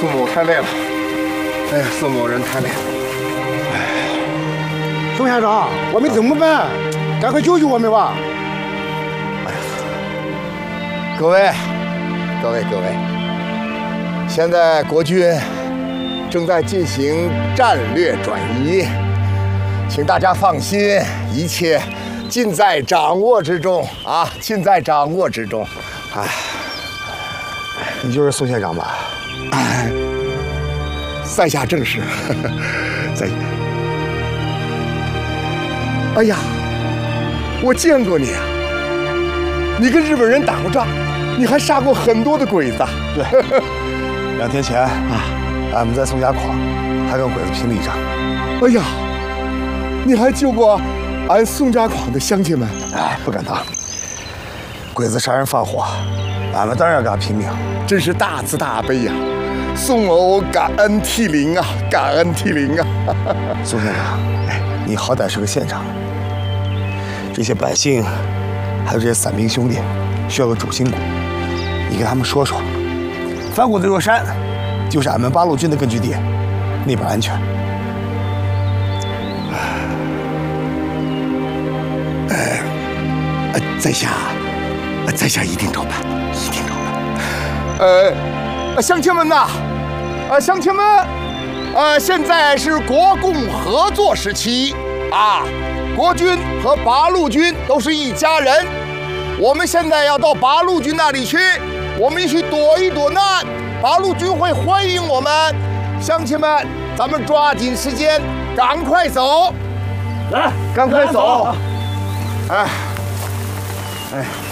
苏某太累了。哎呀，苏某人太累了。 宋县长，我们怎么办？赶快救救我们吧！ 哎呀，各位，现在国军正在进行战略转移，请大家放心，一切尽在掌握之中啊，尽在掌握之中。哎， 你就是宋县长吧？ 哎，在下正是，在。哎呀，我见过你啊！你跟日本人打过仗，你还杀过很多的鬼子。 对，2天前啊，俺们在宋家矿还跟鬼子拼了一仗。 哎呀，你还救过俺宋家矿的乡亲们？ 哎，不敢当。鬼子杀人放火，俺们当然要跟他拼命。 真是大慈大悲呀！宋某感恩涕零啊，感恩涕零啊！ 宋县长，哎，你好歹是个县长。这些百姓，还有这些散兵兄弟，需要个主心骨。你跟他们说说，翻过这座山，就是俺们八路军的根据地，那边安全。 在下一定照办，一定照办。乡亲们呐，乡亲们，现在是国共合作时期啊。国军和八路军都是一家人，我们现在要到八路军那里去，我们一起躲一躲难，八路军会欢迎我们。乡亲们，咱们抓紧时间，赶快走，来，赶快走。哎。